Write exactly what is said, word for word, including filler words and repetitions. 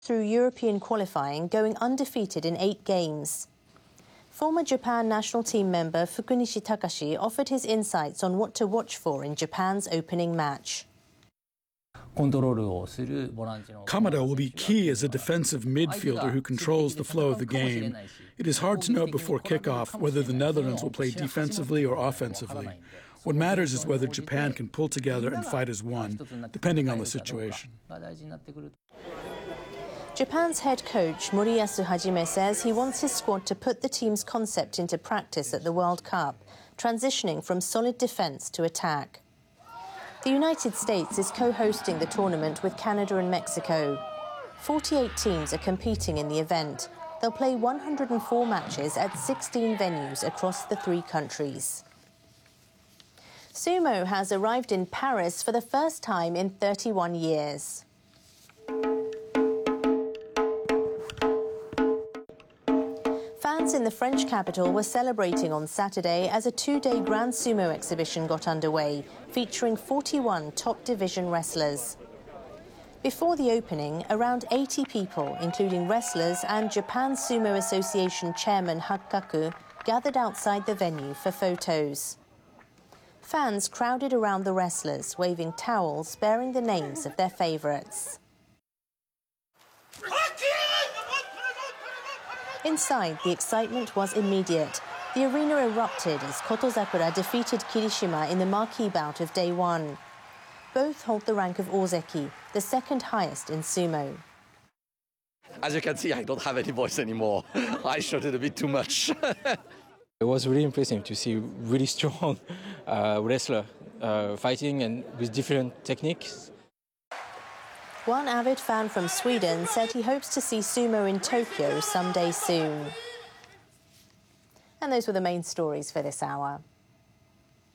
through European qualifying, going undefeated in eight games. Former Japan national team member Fukunishi Takashi offered his insights on what to watch for in Japan's opening match. Kamada will be key as a defensive midfielder who controls the flow of the game. It is hard to know before kickoff whether the Netherlands will play defensively or offensively. What matters is whether Japan can pull together and fight as one, depending on the situation. Japan's head coach Moriyasu Hajime says he wants his squad to put the team's concept into practice at the World Cup, transitioning from solid defence to attack. The United States is co-hosting the tournament with Canada and Mexico. forty-eight teams are competing in the event. They'll play one hundred four matches at sixteen venues across the three countries. Sumo has arrived in Paris for the first time in thirty-one years. Fans in the French capital were celebrating on Saturday as a two-day Grand Sumo exhibition got underway, featuring forty-one top division wrestlers. Before the opening, around eighty people, including wrestlers and Japan Sumo Association chairman Hakkaku, gathered outside the venue for photos. Fans crowded around the wrestlers, waving towels bearing the names of their favourites. Inside, the excitement was immediate. The arena erupted as Kotozakura defeated Kirishima in the marquee bout of day one. Both hold the rank of Ozeki, the second highest in sumo. As you can see, I don't have any voice anymore. I shouted a bit too much. It was really impressive to see really strong uh, wrestler uh, fighting and with different techniques. One avid fan from Sweden said he hopes to see sumo in Tokyo someday soon. And those were the main stories for this hour.